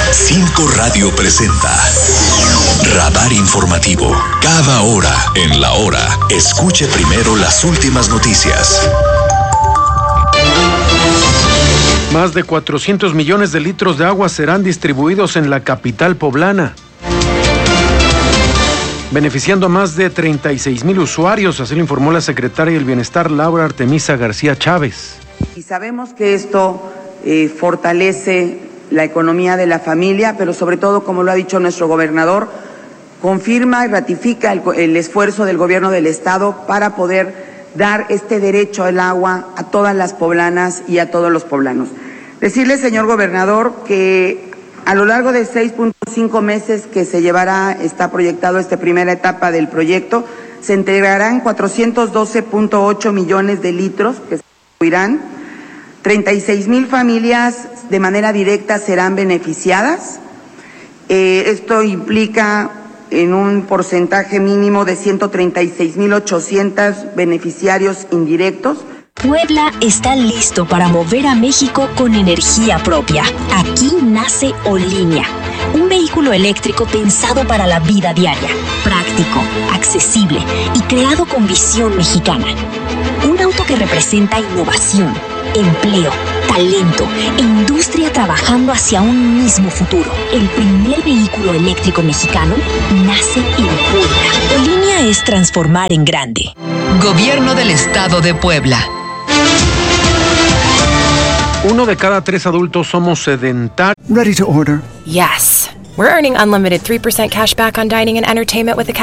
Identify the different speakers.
Speaker 1: 5 Radio presenta Radar Informativo. Cada hora en la hora, escuche primero las últimas noticias.
Speaker 2: Más de 400 millones de litros de agua serán distribuidos en la capital poblana, beneficiando a más de 36,000 usuarios, así lo informó la secretaria del Bienestar, Laura Artemisa García Chávez.
Speaker 3: Y sabemos que esto fortalece la economía de la familia, pero sobre todo, como lo ha dicho nuestro gobernador, confirma y ratifica el esfuerzo del gobierno del estado para poder dar este derecho al agua a todas las poblanas y a todos los poblanos. Decirle, señor gobernador, que a lo largo de 6.5 meses que se llevará, está proyectado esta primera etapa del proyecto, se integrarán 412.8 millones de litros que se distribuirán, 36,000 familias de manera directa serán beneficiadas. Esto implica en un porcentaje mínimo de 136,800 beneficiarios indirectos.
Speaker 4: Puebla está listo para mover a México con energía propia. Aquí nace Olinia, un vehículo eléctrico pensado para la vida diaria, práctico, accesible y creado con visión mexicana. Un auto que representa innovación, empleo, talento e industria trabajando hacia un mismo futuro. El primer vehículo eléctrico mexicano nace en Puebla. Olinia es transformar en grande.
Speaker 5: Gobierno del Estado de Puebla.
Speaker 2: 1 de cada 3 adultos somos sedentarios.
Speaker 6: Ready to order?
Speaker 7: Yes. We're earning unlimited 3% cash back on dining and entertainment with a